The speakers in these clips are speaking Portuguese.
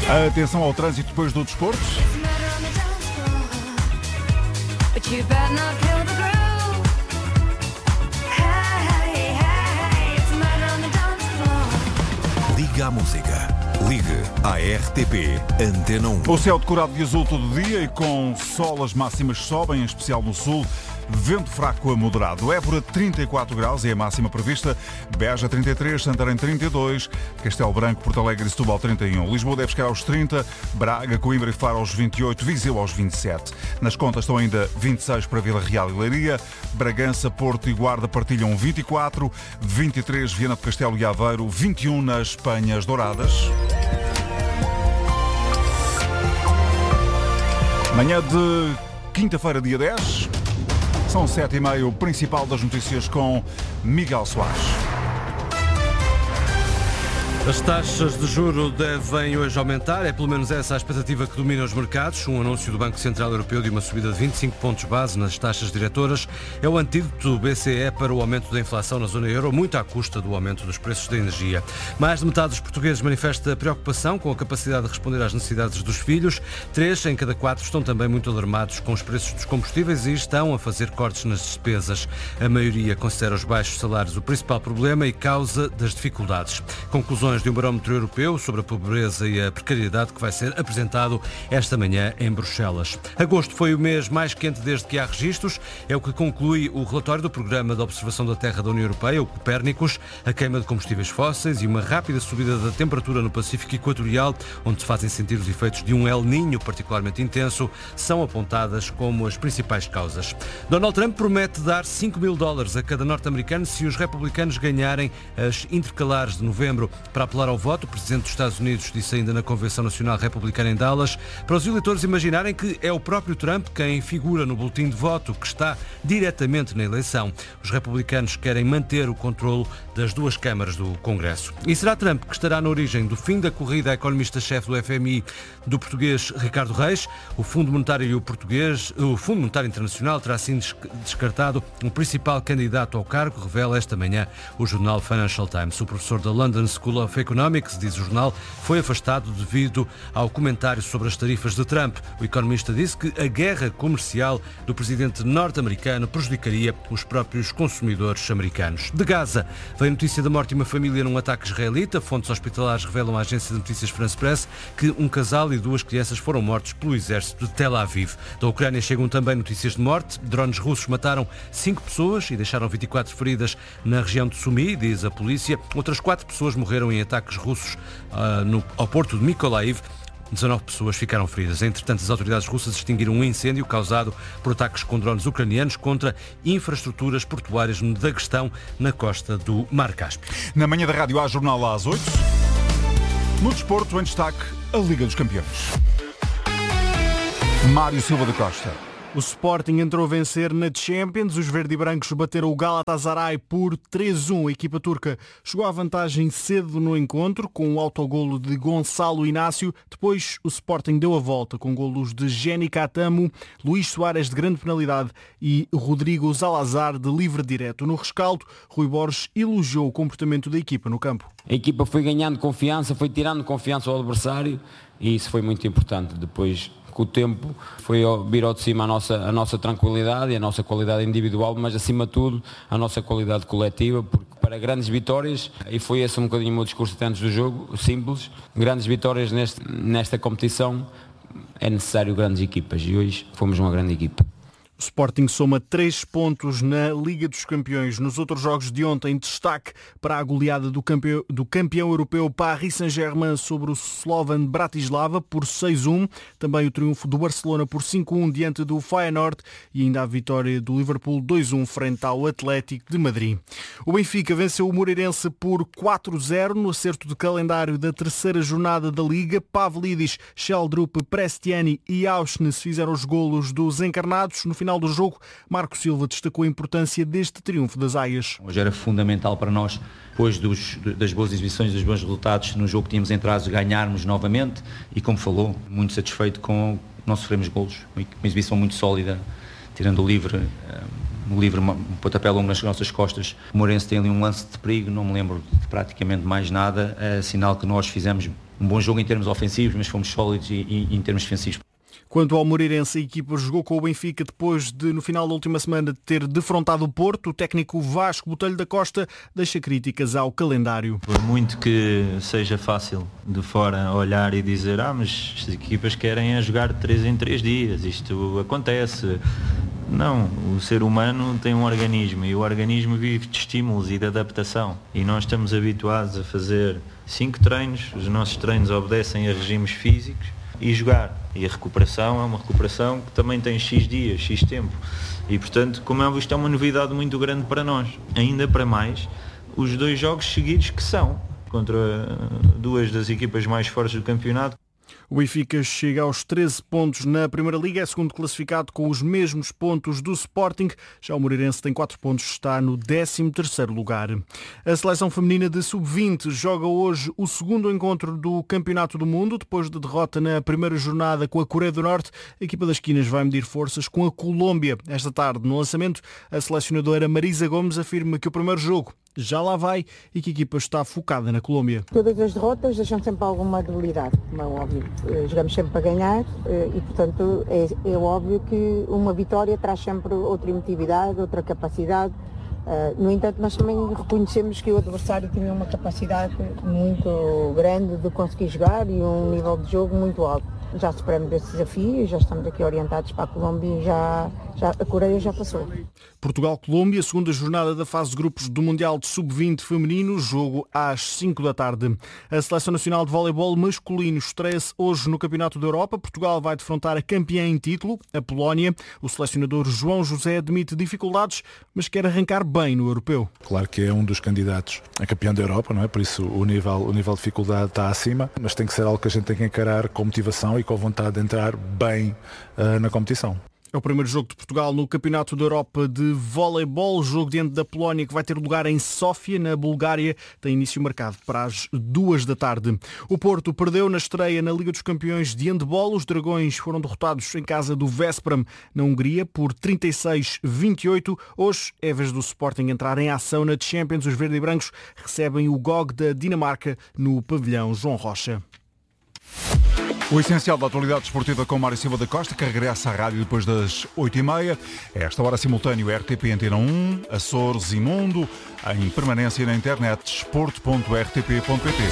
Atenção ao trânsito depois do desporto. Liga à música. Ligue à RTP Antena 1. O céu decorado de azul todo o dia e com sol, as máximas sobem, em especial no sul. Vento fraco a moderado. Évora 34 graus é a máxima prevista. Beja 33, Santarém 32, Castelo Branco, Porto Alegre e Setúbal 31. Lisboa deve chegar aos 30, Braga, Coimbra e Faro aos 28, Viseu aos 27. Nas contas estão ainda 26 para Vila Real e Leiria. Bragança, Porto e Guarda partilham 24, 23 Viana do Castelo e Aveiro, 21 nas Penhas Douradas. Manhã de quinta-feira, dia 10. São 7h30, o principal das notícias com Miguel Soares. As taxas de juro devem hoje aumentar, é pelo menos essa a expectativa que domina os mercados. Um anúncio do Banco Central Europeu de uma subida de 25 pontos base nas taxas diretoras é o antídoto do BCE para o aumento da inflação na zona euro, muito à custa do aumento dos preços da energia. Mais de metade dos portugueses manifesta preocupação com a capacidade de responder às necessidades dos filhos. 3 em cada 4 estão também muito alarmados com os preços dos combustíveis e estão a fazer cortes nas despesas. A maioria considera os baixos salários o principal problema e causa das dificuldades. Conclusões de um barómetro europeu sobre a pobreza e a precariedade que vai ser apresentado esta manhã em Bruxelas. Agosto foi o mês mais quente desde que há registros, é o que conclui o relatório do Programa de Observação da Terra da União Europeia, o Copérnicos. A queima de combustíveis fósseis e uma rápida subida da temperatura no Pacífico Equatorial, onde se fazem sentir os efeitos de um El Niño particularmente intenso, são apontadas como as principais causas. Donald Trump promete dar $5.000 a cada norte-americano se os republicanos ganharem as intercalares de novembro. Para apelar ao voto, o Presidente dos Estados Unidos disse ainda na Convenção Nacional Republicana em Dallas para os eleitores imaginarem que é o próprio Trump quem figura no boletim de voto, que está diretamente na eleição. Os republicanos querem manter o controlo das duas câmaras do Congresso. E será Trump que estará na origem do fim da corrida à economista-chefe do FMI, do português Ricardo Reis? O Fundo Monetário Internacional terá assim descartado um principal candidato ao cargo, revela esta manhã o jornal Financial Times. O professor da London School of Economics, diz o jornal, foi afastado devido ao comentário sobre as tarifas de Trump. O economista disse que a guerra comercial do presidente norte-americano prejudicaria os próprios consumidores americanos. De Gaza, veio notícia da morte de uma família num ataque israelita. Fontes hospitalares revelam à agência de notícias France Press que um casal e 2 crianças foram mortos pelo exército de Tel Aviv. Da Ucrânia chegam também notícias de morte. Drones russos mataram 5 pessoas e deixaram 24 feridas na região de Sumi, diz a polícia. Outras 4 pessoas morreram em ataques russos ao porto de Mykolaiv. 19 pessoas ficaram feridas. Entretanto, as autoridades russas extinguiram um incêndio causado por ataques com drones ucranianos contra infraestruturas portuárias no Daguestão, na costa do Mar Cáspio. Na manhã da rádio há jornal às 8. No desporto, em destaque, a Liga dos Campeões. Mário Silva da Costa. O Sporting entrou a vencer na Champions. Os verde e brancos bateram o Galatasaray por 3-1. A equipa turca chegou à vantagem cedo no encontro, com o autogolo de Gonçalo Inácio. Depois o Sporting deu a volta com golos de Jenny Catamo, Luís Soares de grande penalidade e Rodrigo Salazar de livre direto. No rescaldo, Rui Borges elogiou o comportamento da equipa no campo. A equipa foi ganhando confiança, foi tirando confiança ao adversário e isso foi muito importante. Depois, com o tempo, foi vir ao de cima a nossa tranquilidade e a nossa qualidade individual, mas acima de tudo a nossa qualidade coletiva, porque para grandes vitórias, e foi esse um bocadinho o meu discurso até antes do jogo, simples, grandes vitórias nesta competição é necessário grandes equipas e hoje fomos uma grande equipa. O Sporting soma 3 pontos na Liga dos Campeões. Nos outros jogos de ontem, destaque para a goleada do campeão europeu Paris Saint-Germain sobre o Slovan Bratislava por 6-1. Também o triunfo do Barcelona por 5-1 diante do Feyenoord e ainda a vitória do Liverpool 2-1 frente ao Atlético de Madrid. O Benfica venceu o Moreirense por 4-0 no acerto de calendário da terceira jornada da Liga. Pavlidis, Sheldrup, Prestiani e Auschwitz fizeram os golos dos encarnados. No final do jogo, Marco Silva destacou a importância deste triunfo das Aias. Hoje era fundamental para nós, depois das boas exibições, dos bons resultados no jogo que tínhamos entrado, ganharmos novamente e, como falou, muito satisfeito com não sofremos golos, uma exibição muito sólida, tirando o livre um pontapé longo nas nossas costas. O Moreirense tem ali um lance de perigo, não me lembro de praticamente mais nada, é sinal que nós fizemos um bom jogo em termos ofensivos, mas fomos sólidos e em termos defensivos. Quanto ao Moreirense, a equipa jogou com o Benfica depois de, no final da última semana, ter defrontado o Porto. O técnico Vasco Botelho da Costa deixa críticas ao calendário. Por muito que seja fácil de fora olhar e dizer mas as equipas querem jogar 3 em 3 dias, isto acontece. Não, o ser humano tem um organismo e o organismo vive de estímulos e de adaptação. E nós estamos habituados a fazer 5 treinos, os nossos treinos obedecem a regimes físicos e jogar. E a recuperação é uma recuperação que também tem X dias, X tempo. E portanto, como é visto, é uma novidade muito grande para nós. Ainda para mais, os 2 jogos seguidos que são contra 2 das equipas mais fortes do campeonato. O Benfica chega aos 13 pontos na Primeira Liga, é segundo classificado com os mesmos pontos do Sporting. Já o Moreirense tem 4 pontos, está no 13º lugar. A seleção feminina de sub-20 joga hoje o segundo encontro do Campeonato do Mundo. Depois de derrota na primeira jornada com a Coreia do Norte, a equipa das Quinas vai medir forças com a Colômbia. Esta tarde, no lançamento, a selecionadora Marisa Gomes afirma que o primeiro jogo já lá vai e que a equipa está focada na Colômbia. Todas as derrotas deixam sempre alguma debilidade, como é óbvio. Jogamos sempre para ganhar e, portanto, é óbvio que uma vitória traz sempre outra emotividade, outra capacidade. No entanto, nós também reconhecemos que o adversário tinha uma capacidade muito grande de conseguir jogar e um nível de jogo muito alto. Já superamos esse desafio e já estamos aqui orientados para a Colômbia e a Coreia já passou. Portugal-Colômbia, segunda jornada da fase de grupos do Mundial de Sub-20 feminino, jogo às 5 da tarde. A Seleção Nacional de Voleibol masculino estreia-se hoje no Campeonato da Europa. Portugal vai defrontar a campeã em título, a Polónia. O selecionador João José admite dificuldades, mas quer arrancar bem no europeu. Claro que é um dos candidatos a campeão da Europa, não é? Por isso o nível de dificuldade está acima, mas tem que ser algo que a gente tem que encarar com motivação e com vontade de entrar bem na competição. É o primeiro jogo de Portugal no Campeonato da Europa de Voleibol. Jogo diante da Polónia que vai ter lugar em Sófia, na Bulgária. Tem início marcado para as 2 da tarde. O Porto perdeu na estreia na Liga dos Campeões de Handball. Os Dragões foram derrotados em casa do Veszprém, na Hungria, por 36-28. Hoje é a vez do Sporting entrar em ação na Champions. Os verde e brancos recebem o GOG da Dinamarca no pavilhão João Rocha. O essencial da atualidade desportiva com Mário Silva da Costa, que regressa à rádio depois das 8h30. A esta hora simultâneo RTP Antena 1, Açores e Mundo, em permanência na internet desporto.rtp.pt.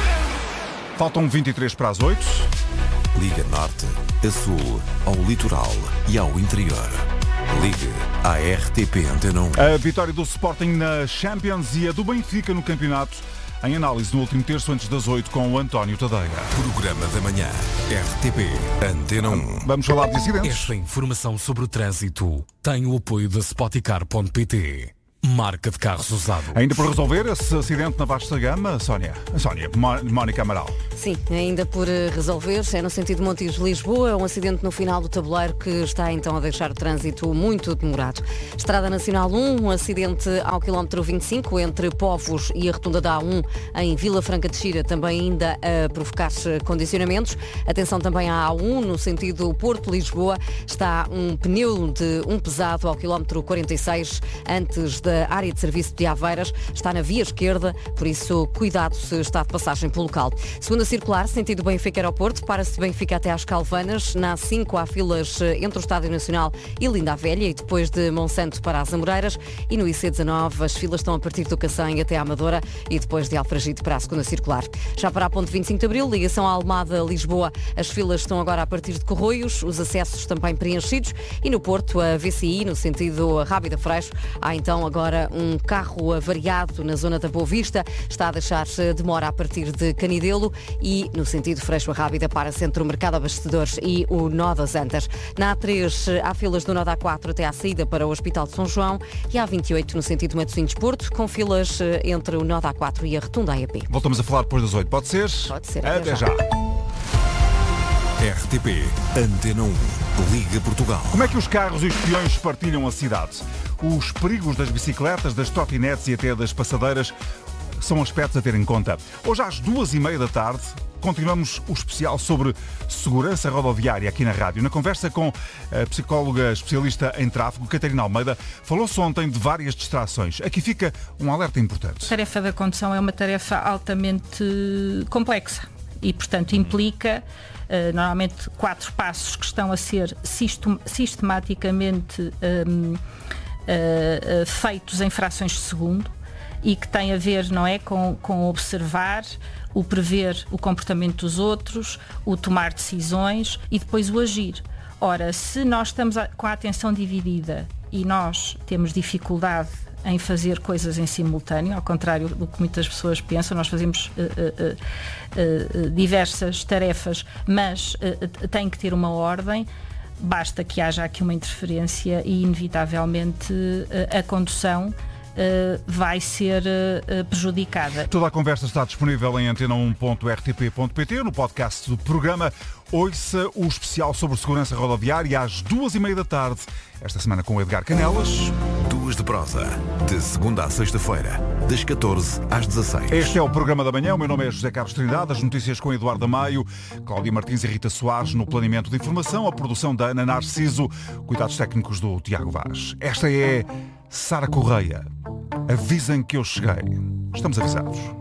Faltam 23 para as 8. Liga Norte, a Sul, ao litoral e ao interior. Ligue à RTP Antena 1. A vitória do Sporting na Champions e a do Benfica no campeonato. Em análise no último terço antes das 8 com o António Tadeia. Programa da manhã. RTP Antena 1. Vamos falar de acidentes. Esta informação sobre o trânsito tem o apoio da Spoticar.pt. Marca de carros usado. Ainda por resolver esse acidente na vasta gama, Sónia, Mónica Amaral. Sim, ainda por resolver, é no sentido Montijo-Lisboa, um acidente no final do tabuleiro que está então a deixar o trânsito muito demorado. Estrada Nacional 1, um acidente ao quilómetro 25 entre Povos e a rotunda da A1 em Vila Franca de Xira, também ainda a provocar condicionamentos. Atenção também à A1, no sentido Porto-Lisboa, está um pneu de um pesado ao quilómetro 46 antes da área de serviço de Aveiras, está na via esquerda, por isso cuidado se está de passagem pelo local. Segunda circular, sentido Benfica-Aeroporto, para-se Benfica até às Calvanas, na A5 há filas entre o Estádio Nacional e Linda a Velha e depois de Monsanto para as Amoreiras, e no IC19 as filas estão a partir do Cacém até à Amadora e depois de Alfragide para a segunda circular. Já para a ponte 25 de Abril, ligação à Almada-Lisboa, as filas estão agora a partir de Corroios, os acessos também preenchidos, e no Porto a VCI, no sentido Rábida-Freixo, há então agora um carro avariado na zona da Boa Vista, está a deixar demora a partir de Canidelo, e no sentido Freixo-Rábida para Centro Mercado Abastecedores e o Nó das Antas. Na A3 há filas do Nó da A4 até à saída para o Hospital de São João, e a A28 no sentido Matosinhos-Porto, com filas entre o Nó da A4 e a Rotunda AEP. Voltamos a falar depois das 8, pode ser? Pode ser. Até já. RTP Antena 1. Liga Portugal. Como é que os carros e os peões partilham a cidade? Os perigos das bicicletas, das trotinetes e até das passadeiras são aspectos a ter em conta. Hoje às 2h30 da tarde continuamos o especial sobre segurança rodoviária aqui na rádio. Na conversa com a psicóloga especialista em tráfego, Catarina Almeida, falou-se ontem de várias distrações. Aqui fica um alerta importante. A tarefa da condução é uma tarefa altamente complexa. e, portanto, implica normalmente 4 passos que estão a ser sistematicamente feitos em frações de segundo e que têm a ver, não é, com observar, o prever o comportamento dos outros, o tomar decisões e depois o agir. Ora, se nós estamos com a atenção dividida e nós temos dificuldade em fazer coisas em simultâneo, ao contrário do que muitas pessoas pensam, nós fazemos diversas tarefas, mas tem que ter uma ordem, basta que haja aqui uma interferência e inevitavelmente a condução vai ser prejudicada. Toda a conversa está disponível em antena1.rtp.pt, no podcast do programa. Ouça o especial sobre segurança rodoviária às 14h30, esta semana com o Edgar Canelas. 2 de prosa, de segunda à sexta-feira, das 14 às 16. Este é o programa da manhã. O meu nome é José Carlos Trindade. As notícias com Eduardo Amaio, Cláudia Martins e Rita Soares no planeamento de informação, a produção da Ana Narciso, cuidados técnicos do Tiago Vaz. Esta é Sara Correia. Avisem que eu cheguei. Estamos avisados.